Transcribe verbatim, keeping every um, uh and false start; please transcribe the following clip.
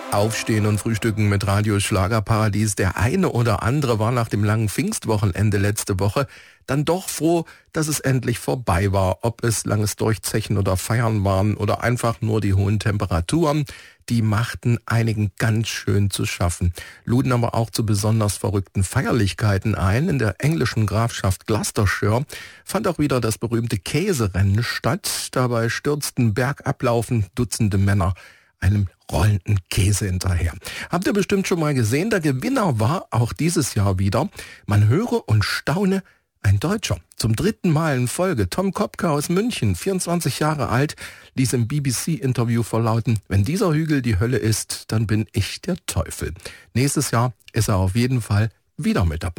Aufstehen und Frühstücken mit Radio Schlagerparadies. Der eine oder andere war nach dem langen Pfingstwochenende letzte Woche dann doch froh, dass es endlich vorbei war. Ob es langes Durchzechen oder Feiern waren oder einfach nur die hohen Temperaturen, die machten einigen ganz schön zu schaffen. Luden aber auch zu besonders verrückten Feierlichkeiten ein. In der englischen Grafschaft Gloucestershire fand auch wieder das berühmte Käserennen statt. Dabei stürzten bergablaufend Dutzende Männer einem rollenden Käse hinterher. Habt ihr bestimmt schon mal gesehen, der Gewinner war auch dieses Jahr wieder. Man höre und staune, ein Deutscher. Zum dritten Mal in Folge. Tom Kopka aus München, vierundzwanzig Jahre alt, ließ im B B C-Interview verlauten, wenn dieser Hügel die Hölle ist, dann bin ich der Teufel. Nächstes Jahr ist er auf jeden Fall wieder mit dabei.